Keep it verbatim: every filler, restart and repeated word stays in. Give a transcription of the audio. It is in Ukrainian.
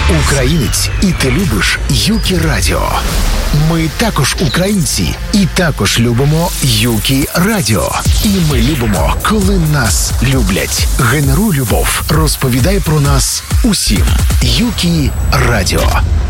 українець, і ти любиш Юкі Радіо. Ми також українці, і також любимо Юкі Радіо. І ми любимо, коли нас люблять. Генеруй любов, розповідай про нас усім. Юкі Радіо.